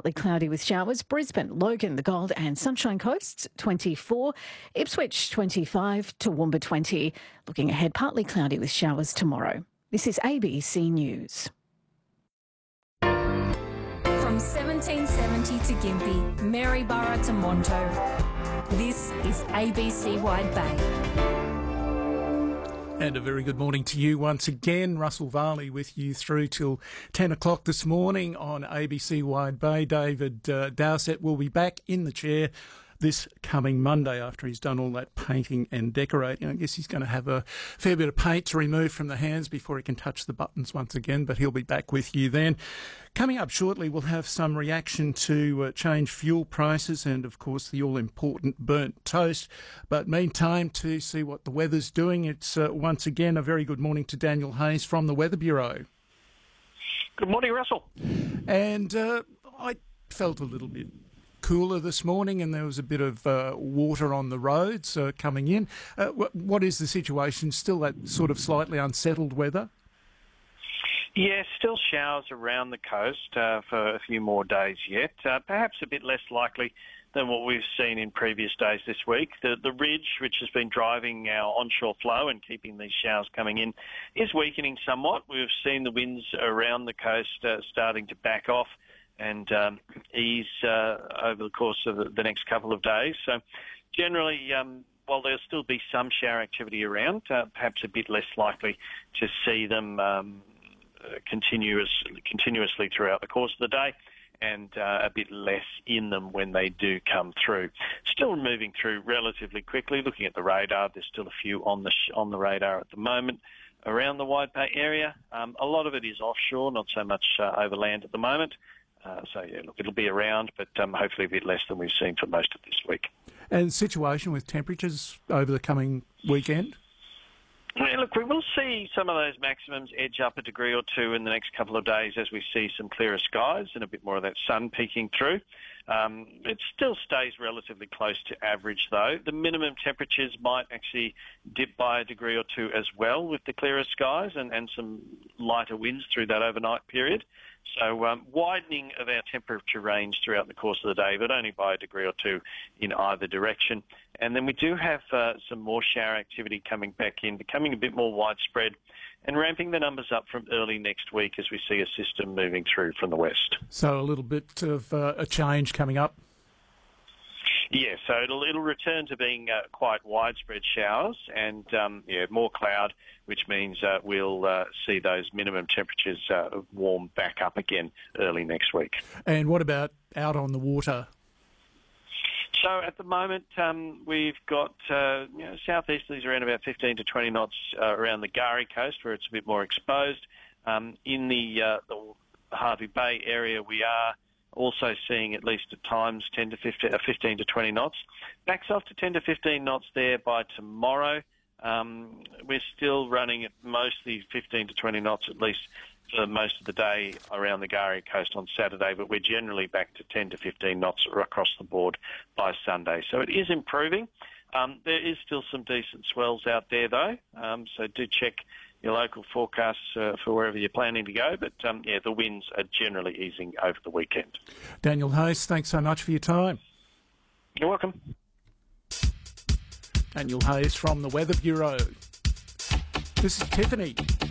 partly cloudy with showers. Brisbane, Logan, the Gold and Sunshine Coasts, 24. Ipswich, 25. Toowoomba, 20. Looking ahead, partly cloudy with showers tomorrow. This is ABC News. From 1770 to Gympie, Maryborough to Monto, this is ABC Wide Bay. And a very good morning to you once again. Russell Varley with you through till 10 o'clock this morning on ABC Wide Bay. David Dowsett will be back in the chair this coming Monday after he's done all that painting and decorating. I guess he's going to have a fair bit of paint to remove from the hands before he can touch the buttons once again, but he'll be back with you then. Coming up shortly, we'll have some reaction to change fuel prices and, of course, the all-important burnt toast. But meantime, to see what the weather's doing, it's once again a very good morning to Daniel Hayes from the Weather Bureau. Good morning, Russell. And I felt a little bit cooler this morning, and there was a bit of water on the roads coming in. What is the situation? Still that sort of slightly unsettled weather? Yeah, still showers around the coast for a few more days yet. Perhaps a bit less likely than what we've seen in previous days this week. The ridge, which has been driving our onshore flow and keeping these showers coming in, is weakening somewhat. We've seen the winds around the coast starting to back off and ease over the course of the next couple of days. So generally, while there'll still be some shower activity around, perhaps a bit less likely to see them continuously throughout the course of the day, and a bit less in them when they do come through. Still moving through relatively quickly. Looking at the radar, there's still a few on the radar at the moment around the Wide Bay area. A lot of it is offshore, not so much over land at the moment. So, yeah, look, it'll be around, but hopefully a bit less than we've seen for most of this week. And the situation with temperatures over the coming weekend? Yeah, look, we will see some of those maximums edge up a degree or two in the next couple of days as we see some clearer skies and a bit more of that sun peeking through. It still stays relatively close to average, though. The minimum temperatures might actually dip by a degree or two as well with the clearer skies and some lighter winds through that overnight period. So widening of our temperature range throughout the course of the day, but only by a degree or two in either direction. And then we do have some more shower activity coming back in, becoming a bit more widespread and ramping the numbers up from early next week as we see a system moving through from the west. So a little bit of a change coming up? Yeah, so it'll return to being quite widespread showers and more cloud, which means we'll see those minimum temperatures warm back up again early next week. And what about out on the water? So at the moment, we've got southeasterlies around about 15 to 20 knots around the Gari coast, where it's a bit more exposed. In the Hervey Bay area, we are also seeing at least at times 15 to 20 knots. Backs off to 10 to 15 knots there by tomorrow. We're still running at mostly 15 to 20 knots at least for most of the day around the Gari coast on Saturday, but we're generally back to 10 to 15 knots across the board by Sunday. So it is improving. There is still some decent swells out there, though, so do check your local forecasts for wherever you're planning to go. But, the winds are generally easing over the weekend. Daniel Hayes, thanks so much for your time. You're welcome. Daniel Hayes from the Weather Bureau. This is Tiffany.